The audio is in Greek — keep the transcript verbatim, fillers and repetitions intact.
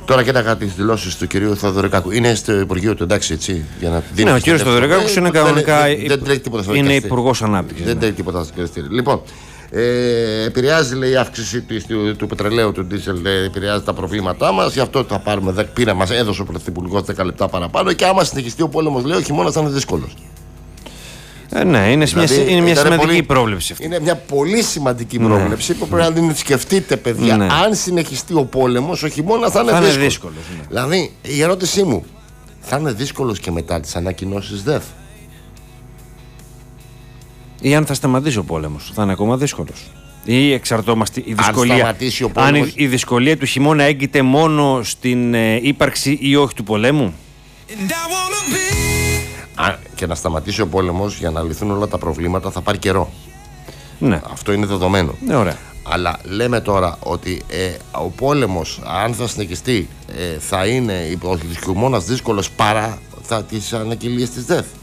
Τώρα κοίταγα τις δηλώσεις του κυρίου Θεοδωρικάκου. Είναι στο Υπουργείο του, εντάξει, έτσι. Για να ναι, ο κύριος Θεοδωρικάκους είναι κανονικά. Δεν τρέχει τίποτα στο είναι υπουργός ανάπτυξης. Δεν τρέχει τίποτα στο δικαστήριο. Λοιπόν, ε, επηρεάζει, λέει, η αύξηση του, του, του πετρελαίου, του ντίζελ, επηρεάζει τα προβλήματά μας. Γι' αυτό θα πάρουμε. Πήρα, μας έδωσε ο Πρωθυπουργός δέκα λεπτά παραπάνω. Και άμα συνεχιστεί ο πόλεμος, λέει, ο χειμώνας θα είναι δύσκολος. Ε, ναι, είναι, δηλαδή, μια, είναι μια σημαντική πολύ, πρόβλεψη αυτή. Είναι μια πολύ σημαντική πρόβλεψη ναι. που πρέπει να την σκεφτείτε, παιδιά. Ναι. Αν συνεχιστεί ο πόλεμος, ο χειμώνας θα είναι θα δύσκολος. Είναι δύσκολος ναι. Δηλαδή, η ερώτησή μου, θα είναι δύσκολος και μετά τις ανακοινώσεις ΔΕΘ? Ή αν θα σταματήσει ο πόλεμος, θα είναι ακόμα δύσκολος. Ή εξαρτώμαστε η δυσκολία. Αν, ο πόλεμος... αν η, η δυσκολία του χειμώνα έγκυται μόνο στην ε, ύπαρξη ή όχι του πολέμου. Αν και να σταματήσει ο πόλεμος, για να λυθούν όλα τα προβλήματα, θα πάρει καιρό. Ναι. Αυτό είναι δεδομένο. Ναι, ωραία. Αλλά λέμε τώρα ότι ε, ο πόλεμος, αν θα συνεχιστεί, ε, θα είναι ο χειμώνας δύσκολος παρά τις ανακοινίες της ΔΕΘ.